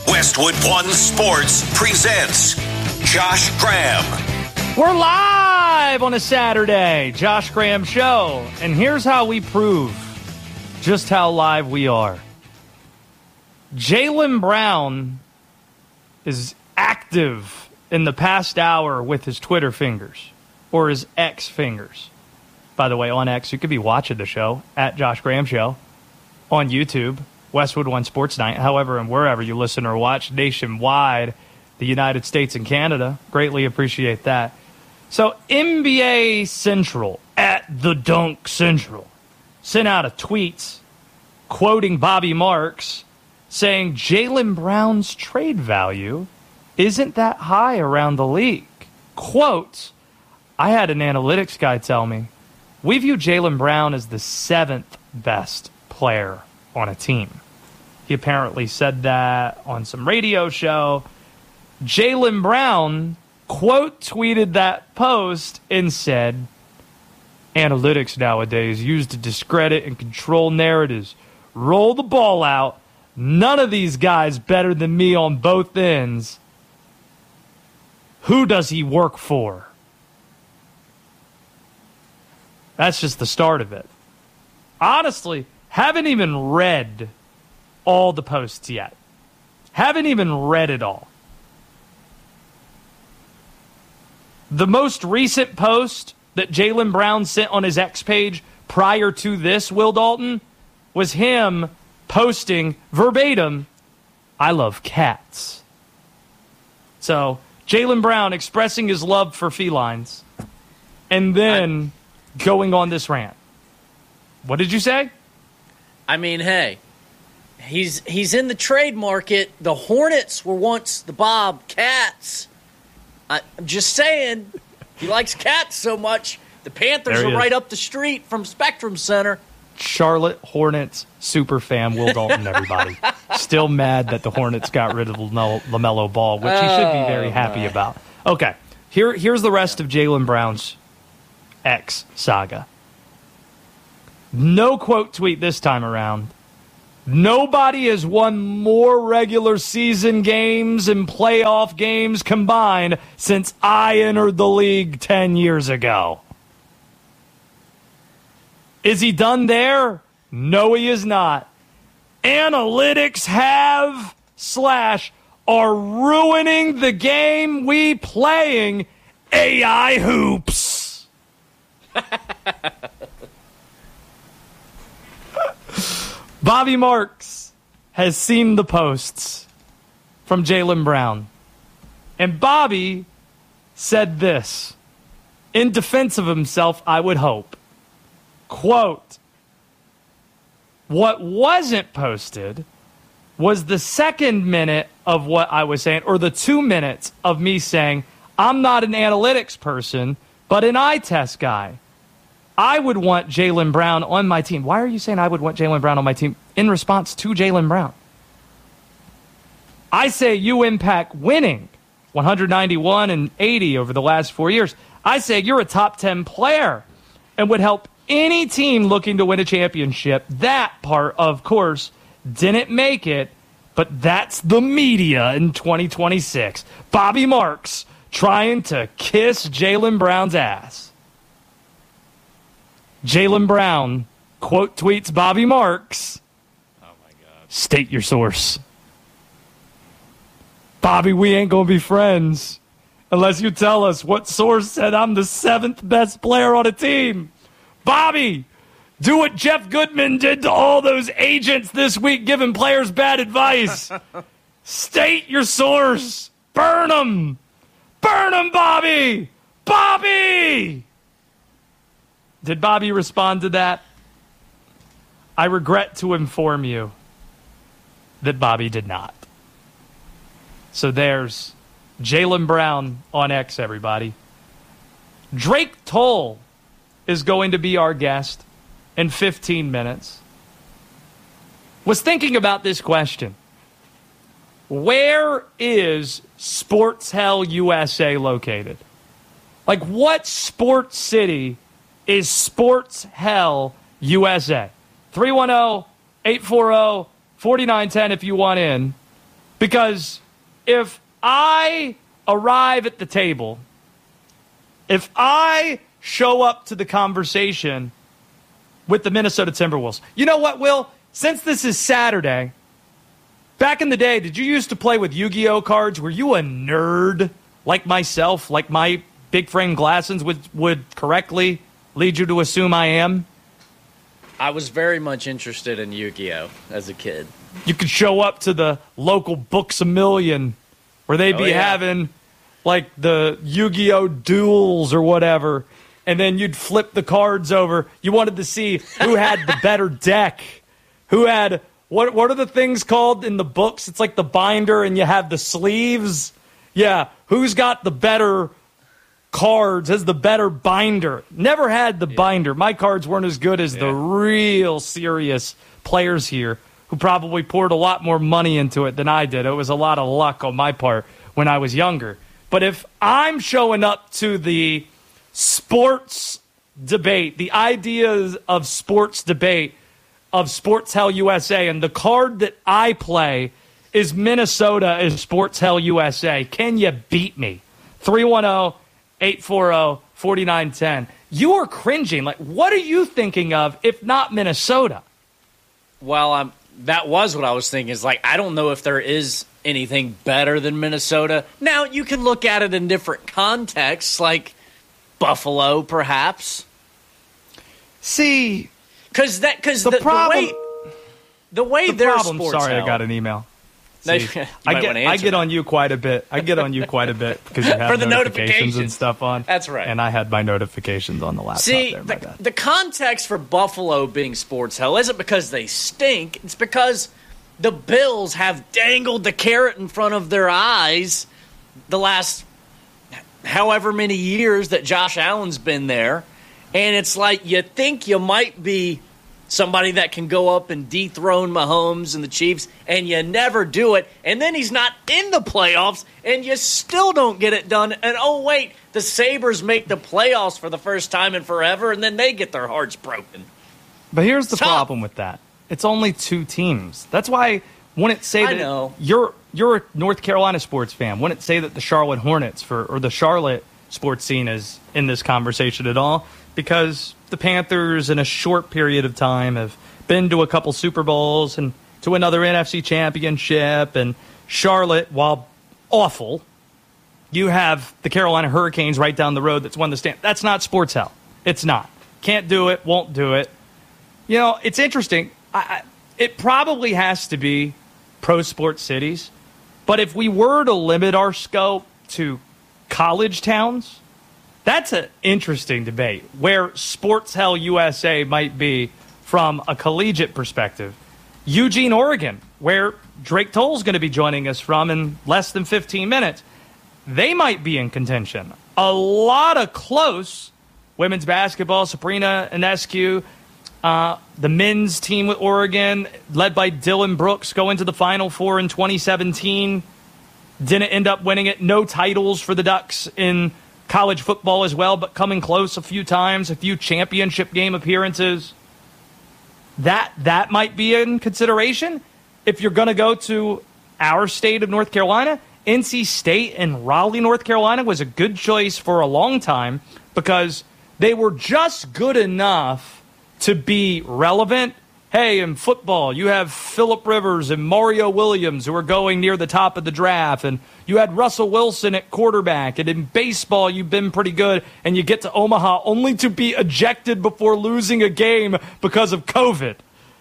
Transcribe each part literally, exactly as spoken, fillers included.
Westwood One Sports presents Josh Graham. We're live on a Saturday, Josh Graham Show, and here's how we prove just how live we are. Jaylen Brown is active in the past hour with his Twitter fingers, or his X fingers. By the way, on X, you could be watching the show, at Josh Graham Show, on YouTube, Westwood One Sports Night, however, and wherever you listen or watch nationwide, the United States and Canada. Greatly appreciate that. So N B A Central, at the Dunk Central, sent out a tweet quoting Bobby Marks saying Jaylen Brown's trade value isn't that high around the league. Quote, I had an analytics guy tell me, we view Jaylen Brown as the seventh best player on a team. He apparently said that on some radio show. Jaylen Brown quote tweeted that post and said, analytics nowadays used to discredit and control narratives. Roll the ball out. None of these guys better than me on both ends. Who does he work for? That's just the start of it. Honestly, haven't even read all the posts yet. Haven't even read it all. The most recent post that Jaylen Brown sent on his X page prior to this, Will Dalton, was him posting verbatim, I love cats. So, Jaylen Brown expressing his love for felines and then I, going on this rant. What did you say? I mean, hey, he's he's in the trade market. The Hornets were once the Bobcats. I, I'm just saying, he likes cats so much. The Panthers are right up the street from Spectrum Center. Charlotte Hornets super fan Will Dalton, everybody. Still mad that the Hornets got rid of LaMelo Ball, which he should be very happy about. Okay, here here's the rest of Jaylen Brown's X saga. No quote tweet this time around. Nobody has won more regular season games and playoff games combined since I entered the league ten years ago. Is he done there? No, he is not. Analytics have slash are ruining the game we playing A I hoops. Bobby Marks has seen the posts from Jaylen Brown. And Bobby said this, in defense of himself, I would hope. Quote, what wasn't posted was the second minute of what I was saying, or the two minutes of me saying, I'm not an analytics person, but an eye test guy. I would want Jaylen Brown on my team. Why are you saying I would want Jaylen Brown on my team in response to Jaylen Brown? I say you impact winning one ninety-one and eighty over the last four years. I say you're a top ten player and would help any team looking to win a championship. That part, of course, didn't make it, but that's the media in twenty twenty-six. Bobby Marks trying to kiss Jaylen Brown's ass. Jaylen Brown quote tweets Bobby Marks. Oh my God. State your source. Bobby, we ain't gonna be friends unless you tell us what source said I'm the seventh best player on a team. Bobby, do what Jeff Goodman did to all those agents this week giving players bad advice. State your source. Burn them. Burn them, Bobby. Bobby! Did Bobby respond to that? I regret to inform you that Bobby did not. So there's Jaylen Brown on X, everybody. Drake Toll is going to be our guest in fifteen minutes. Was thinking about this question. Where is Sports Hell U S A located? Like, what sports city is Sports Hell U S A? three one zero, eight four zero, four nine one zero if you want in. Because if I arrive at the table, if I show up to the conversation with the Minnesota Timberwolves, you know what, Will? Since this is Saturday, back in the day, did you used to play with Yu-Gi-Oh cards? Were you a nerd like myself, like my big frame glasses would, would correctly lead you to assume I am? I was very much interested in Yu-Gi-Oh as a kid. You could show up to the local Books A Million where they'd be oh, yeah. having like the Yu-Gi-Oh duels or whatever, and then you'd flip the cards over. You wanted to see who had the better deck, who had what what are the things called in the books? It's like the binder and you have the sleeves. Yeah, who's got the better cards, has the better binder. Never had the yeah. binder. My cards weren't as good as yeah. the real serious players here who probably poured a lot more money into it than I did. It was a lot of luck on my part when I was younger. But if I'm showing up to the sports debate, the ideas of sports debate of Sports Hell U S A, and the card that I play is Minnesota is Sports Hell U S A, can you beat me? three one zero, eight four zero, four nine one zero. You are cringing. Like, what are you thinking of if not Minnesota? Well, I'm, that was what I was thinking. Is like, I don't know if there is anything better than Minnesota. Now, you can look at it in different contexts, like Buffalo, perhaps. See, because that because the, the, problem, the way the way the their problem, sports. Sorry, held, I got an email. They, I get I get on you quite a bit. I get on you quite a bit because you have For the notifications, notifications and stuff on. That's right. And I had my notifications on the laptop. See, there, the, the context for Buffalo being sports hell isn't because they stink. It's because the Bills have dangled the carrot in front of their eyes the last however many years that Josh Allen's been there. And it's like you think you might be somebody that can go up and dethrone Mahomes and the Chiefs, and you never do it. And then he's not in the playoffs, and you still don't get it done. And, oh, wait, the Sabres make the playoffs for the first time in forever, and then they get their hearts broken. But here's the Tough. problem with that. It's only two teams. That's why wouldn't say I that know. you're you're a North Carolina sports fan. Wouldn't say that the Charlotte Hornets for or the Charlotte sports scene is in this conversation at all, because the Panthers in a short period of time have been to a couple Super Bowls and to another N F C championship. And Charlotte, while awful, you have the Carolina Hurricanes right down the road that's won the stand. That's not sports hell. It's not. Can't do it, won't do it. You know, it's interesting. I, I, it probably has to be pro sports cities. But if we were to limit our scope to college towns, that's an interesting debate where Sports Hell U S A might be from a collegiate perspective. Eugene, Oregon, where Drake Toll's going to be joining us from in less than fifteen minutes, they might be in contention. A lot of close women's basketball, Sabrina Ionescu, uh, the men's team with Oregon, led by Dylan Brooks, going to the Final Four in twenty seventeen. Didn't end up winning it. No titles for the Ducks in college football as well, but coming close a few times, a few championship game appearances. That that might be in consideration. If you're going to go to our state of North Carolina, N C State in Raleigh, North Carolina was a good choice for a long time because they were just good enough to be relevant. Hey, in football, you have Phillip Rivers and Mario Williams who are going near the top of the draft, and you had Russell Wilson at quarterback, and in baseball, you've been pretty good, and you get to Omaha only to be ejected before losing a game because of COVID.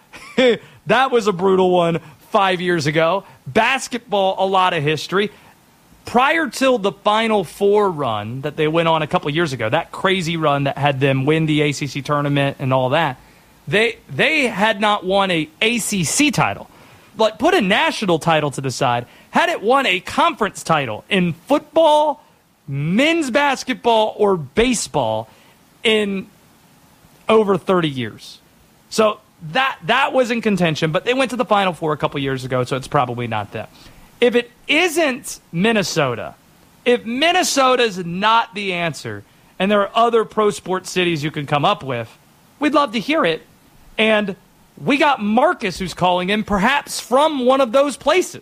That was a brutal one five years ago. Basketball, a lot of history. Prior to the Final Four run that they went on a couple years ago, that crazy run that had them win the A C C tournament and all that, They they had not won a A C C title. Like, put a national title to the side. Had it won a conference title in football, men's basketball, or baseball in over thirty years. So that that was in contention, but they went to the Final Four a couple years ago, so it's probably not them. If it isn't Minnesota, if Minnesota's not the answer, and there are other pro sports cities you can come up with, we'd love to hear it. And we got Marcus who's calling in, perhaps from one of those places.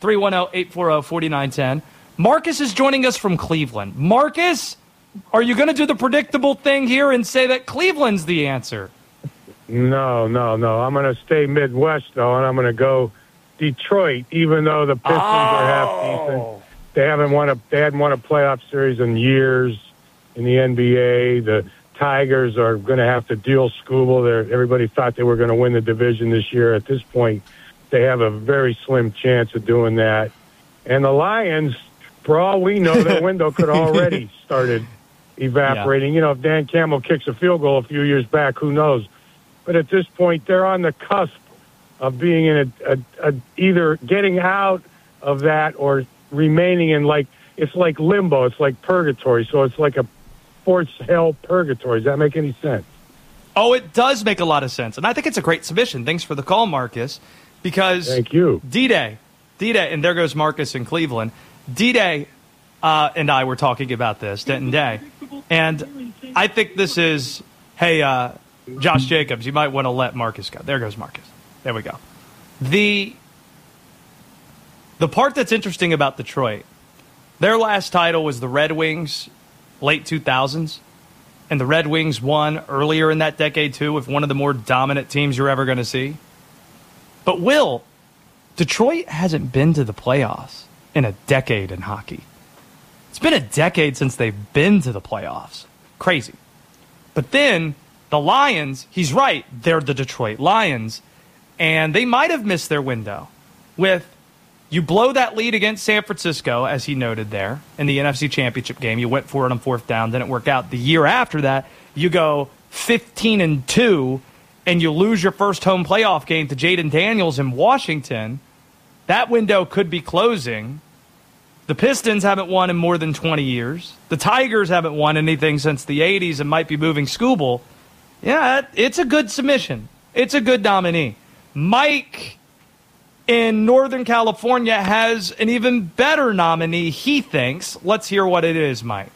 three one zero, eight four zero, four nine one zero. Marcus is joining us from Cleveland. Marcus, are you going to do the predictable thing here and say that Cleveland's the answer? No, no, no. I'm going to stay Midwest, though, and I'm going to go Detroit, even though the Pistons oh. are half decent. They haven't won a they hadn't won a playoff series in years in the N B A. The Tigers are going to have to deal Scooble. They're, everybody thought they were going to win the division this year. At this point, they have a very slim chance of doing that. And the Lions, for all we know, their window could already started evaporating. Yeah. You know, if Dan Campbell kicks a field goal a few years back, who knows? But at this point, they're on the cusp of being in a, a, a either getting out of that or remaining in, like, it's like limbo. It's like purgatory. So it's like a sports hell purgatory. Does that make any sense? Oh, it does make a lot of sense. And I think it's a great submission. Thanks for the call, Marcus. Because Thank you. D-Day, D-Day, and there goes Marcus in Cleveland. D-Day uh, and I were talking about this, Denton Day. And I think this is, hey, uh, Josh Jacobs, you might want to let Marcus go. There goes Marcus. There we go. The the part that's interesting about Detroit, their last title was the Red Wings, late two thousands. And the Red Wings won earlier in that decade, too, with one of the more dominant teams you're ever going to see. But, Will, Detroit hasn't been to the playoffs in a decade in hockey. It's been a decade since they've been to the playoffs. Crazy. But then the Lions, he's right, they're the Detroit Lions, and they might have missed their window with you blow that lead against San Francisco, as he noted there, in the N F C Championship game. You went for it on fourth down, didn't work out. The year after that, you go fifteen and two, and you lose your first home playoff game to Jaden Daniels in Washington. That window could be closing. The Pistons haven't won in more than twenty years. The Tigers haven't won anything since the eighties and might be moving Scooble. Yeah, it's a good submission. It's a good nominee. Mike in Northern California has an even better nominee, he thinks. Let's hear what it is, Mike.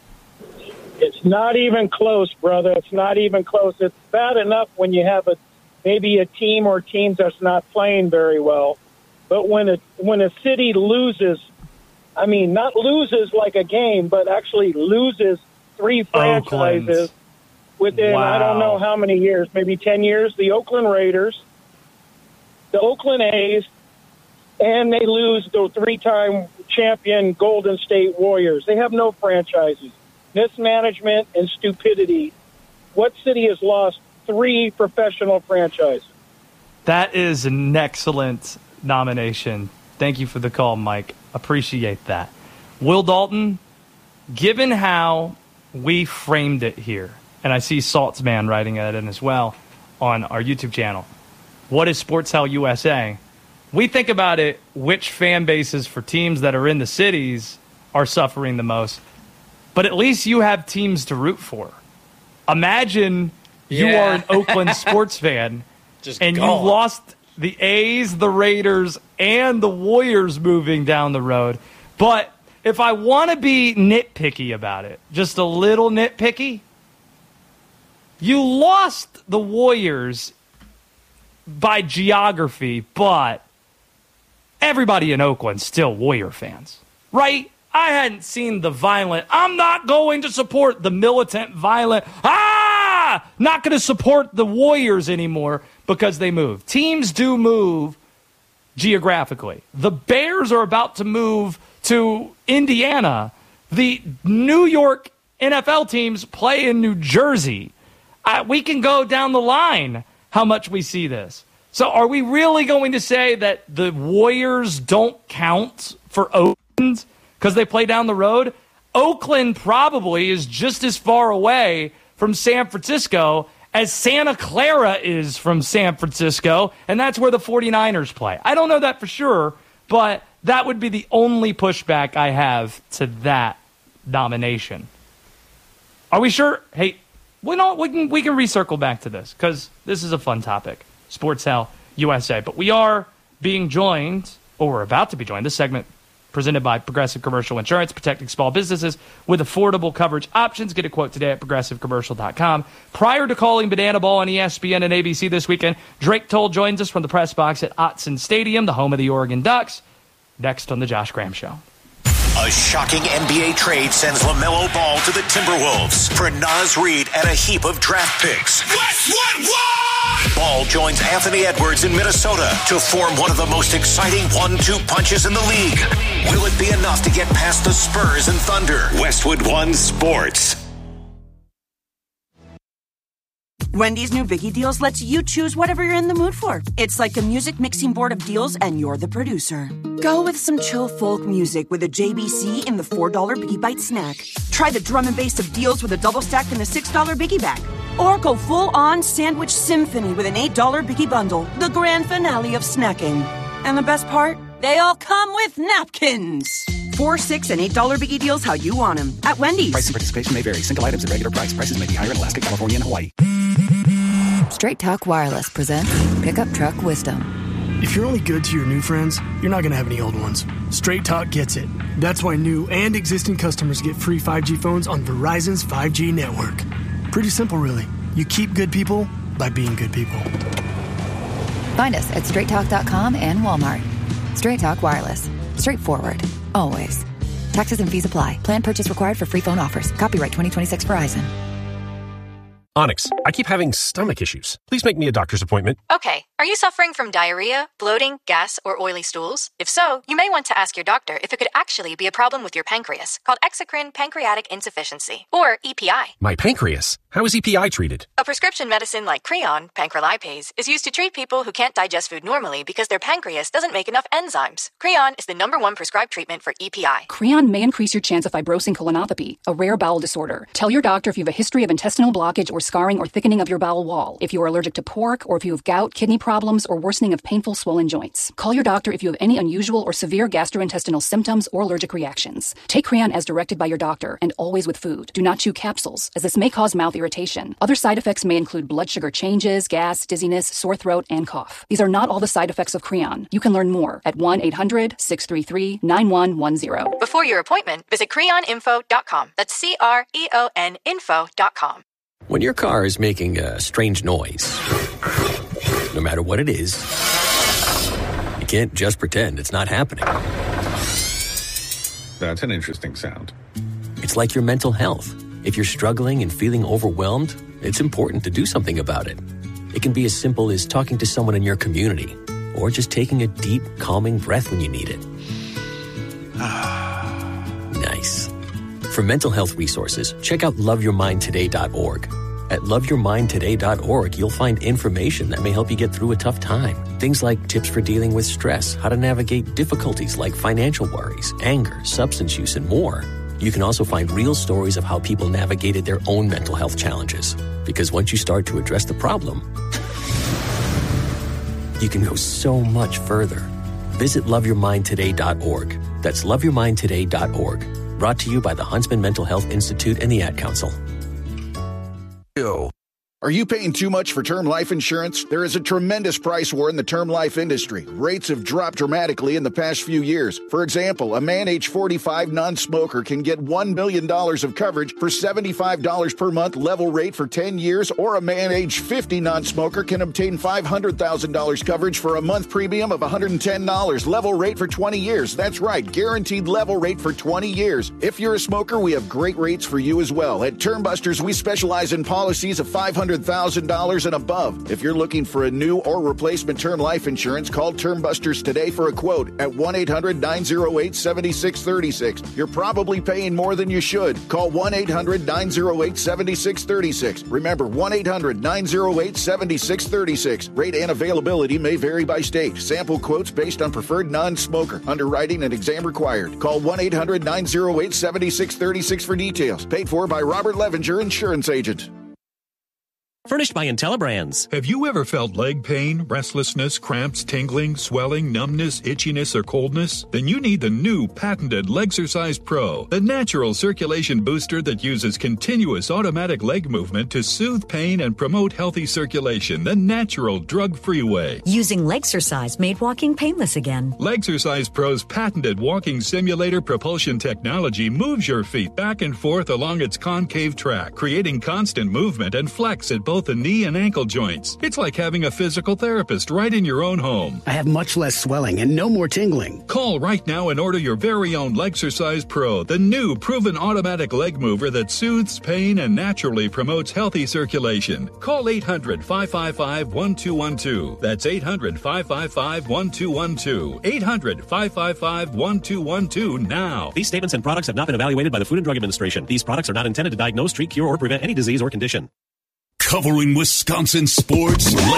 It's not even close, brother. It's not even close. It's bad enough when you have a maybe a team or teams that's not playing very well. But when a, when a city loses, I mean, not loses like a game, but actually loses three franchises Oakland. within, wow. I don't know how many years, maybe ten years, the Oakland Raiders, the Oakland A's, and they lose the three-time champion Golden State Warriors. They have no franchises. Mismanagement and stupidity. What city has lost three professional franchises? That is an excellent nomination. Thank you for the call, Mike. Appreciate that. Will Dalton, given how we framed it here, and I see Saltzman writing that in as well on our YouTube channel, what is Sports Hell U S A? We think about it, which fan bases for teams that are in the cities are suffering the most. But at least you have teams to root for. Imagine you yeah. are an Oakland sports fan Just and gone. you lost the A's, the Raiders, and the Warriors moving down the road. But if I want to be nitpicky about it, just a little nitpicky, you lost the Warriors by geography, but everybody in Oakland's still Warrior fans, right? I hadn't seen the violent, I'm not going to support the militant, violent, ah, not going to support the Warriors anymore because they move. Teams do move geographically. The Bears are about to move to Indiana. The New York N F L teams play in New Jersey. Uh, we can go down the line how much we see this. So are we really going to say that the Warriors don't count for Oakland because they play down the road? Oakland probably is just as far away from San Francisco as Santa Clara is from San Francisco, and that's where the 49ers play. I don't know that for sure, but that would be the only pushback I have to that nomination. Are we sure? Hey, we don't, we can we can recircle back to this because this is a fun topic. Sports Hell U S A. But we are being joined, or we're about to be joined, this segment presented by Progressive Commercial Insurance, protecting small businesses with affordable coverage options. Get a quote today at progressive commercial dot com. Prior to calling Banana Ball on E S P N and A B C this weekend, Drake Toll joins us from the press box at Autzen Stadium, the home of the Oregon Ducks. next on The Josh Graham Show. A shocking N B A trade sends LaMelo Ball to the Timberwolves for Naz Reid and a heap of draft picks. What, what, what? Ball joins Anthony Edwards in Minnesota to form one of the most exciting one two punches in the league. Will it be enough to get past the Spurs and Thunder? Westwood One Sports. Wendy's new Biggie Deals lets you choose whatever you're in the mood for. It's like a music mixing board of deals, and you're the producer. Go with some chill folk music with a J B C in the four dollar Biggie Bite snack. Try the drum and bass of deals with a double stack in the six dollar Biggie Bag. Or go full-on sandwich symphony with an eight dollar Biggie Bundle, the grand finale of snacking. And the best part? They all come with napkins. Four, six, and eight dollar Biggie Deals how you want them at Wendy's. Price and participation may vary. Single items at regular price. Prices may be higher in Alaska, California, and Hawaii. Straight Talk Wireless presents Pickup Truck Wisdom. If you're only good to your new friends, you're not going to have any old ones. Straight Talk gets it. That's why new and existing customers get free five G phones on Verizon's five G network. Pretty simple, really. You keep good people by being good people. Find us at straight talk dot com and Walmart. Straight Talk Wireless. Straightforward. Always. Taxes and fees apply. Plan purchase required for free phone offers. Copyright twenty twenty-six Verizon. Onyx, I keep having stomach issues. Please make me a doctor's appointment. Okay. Are you suffering from diarrhea, bloating, gas, or oily stools? If so, you may want to ask your doctor if it could actually be a problem with your pancreas, called exocrine pancreatic insufficiency, or E P I. My pancreas? How is E P I treated? A prescription medicine like Creon, pancrelipase, is used to treat people who can't digest food normally because their pancreas doesn't make enough enzymes. Creon is the number one prescribed treatment for E P I. Creon may increase your chance of fibrosing colonopathy, a rare bowel disorder. Tell your doctor if you have a history of intestinal blockage or scarring or thickening of your bowel wall, if you are allergic to pork, or if you have gout, kidney problems, or worsening of painful swollen joints. Call your doctor if you have any unusual or severe gastrointestinal symptoms or allergic reactions. Take Creon as directed by your doctor, and always with food. Do not chew capsules, as this may cause mouth irritation. Other side effects may include blood sugar changes, gas, dizziness, sore throat, and cough. These are not all the side effects of Creon. You can learn more at one eight hundred six three three nine one one zero. Before your appointment, visit creon info dot com. That's C R E O N info dot com. When your car is making a strange noise, no matter what it is, you can't just pretend it's not happening. That's an interesting sound. It's like your mental health. If you're struggling and feeling overwhelmed, it's important to do something about it. It can be as simple as talking to someone in your community, or just taking a deep, calming breath when you need it. Nice. For mental health resources, check out love your mind today dot org. At love your mind today dot org, you'll find information that may help you get through a tough time. Things like tips for dealing with stress, how to navigate difficulties like financial worries, anger, substance use, and more. You can also find real stories of how people navigated their own mental health challenges. Because once you start to address the problem, you can go so much further. Visit love your mind today dot org. That's love your mind today dot org. Brought to you by the Huntsman Mental Health Institute and the Ad Council. Are you paying too much for term life insurance? There is a tremendous price war in the term life industry. Rates have dropped dramatically in the past few years. For example, a man age forty-five non-smoker can get one million dollars of coverage for seventy-five dollars per month level rate for ten years, or a man age fifty non-smoker can obtain five hundred thousand dollars coverage for a month premium of one hundred ten dollars level rate for twenty years. That's right, guaranteed level rate for twenty years. If you're a smoker, we have great rates for you as well. At Term Busters, we specialize in policies of five hundred thousand dollars and above. If you're looking for a new or replacement term life insurance, call Term Busters today for a quote at one eight hundred nine oh eight seven six three six. You're probably paying more than you should. Call one eight hundred nine oh eight seven six three six. Remember, one eight hundred nine oh eight seven six three six. Rate and availability may vary by state. Sample quotes based on preferred non-smoker. Underwriting and exam required. Call one eight hundred nine oh eight seven six three six for details. Paid for by Robert Levinger, insurance agent. Furnished by IntelliBrands. Have you ever felt leg pain, restlessness, cramps, tingling, swelling, numbness, itchiness, or coldness? Then you need the new patented Legsercise Pro, the natural circulation booster that uses continuous automatic leg movement to soothe pain and promote healthy circulation the natural, drug-free way. Using Legsercise made walking painless again. Legsercise Pro's patented walking simulator propulsion technology moves your feet back and forth along its concave track, creating constant movement and flex at both both the knee and ankle joints. It's like having a physical therapist right in your own home. I have much less swelling and no more tingling. Call right now and order your very own Legsercise Pro, the new proven automatic leg mover that soothes pain and naturally promotes healthy circulation. Call eight hundred, five five five, one two one two. That's eight hundred, five five five, one two one two. eight hundred, five five five, one two one two now. These statements and products have not been evaluated by the Food and Drug Administration. These products are not intended to diagnose, treat, cure, or prevent any disease or condition. Covering Wisconsin sports.